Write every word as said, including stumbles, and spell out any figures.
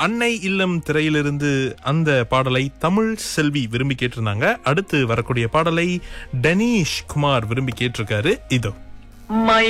அன்னை இல்லம் திரையிலிருந்து அந்த பாடலை தமிழ் செல்வி விரும்பி கேட்டிருந்தாங்க. அடுத்து வரக்கூடிய பாடலை டனீஷ் குமார் விரும்பி கேட்டிருக்காரு. இதோ